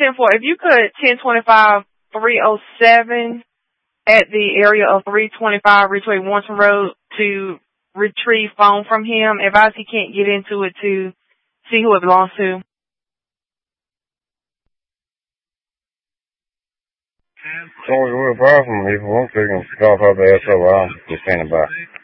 10-4, if you could 1025-307 at the area of 325 Ridgeway Warrenton Road to retrieve phone from him. Advise he can't get into it to see who it belongs to. So we're far from here. If we want to, we can call her the SOI. Just standing by.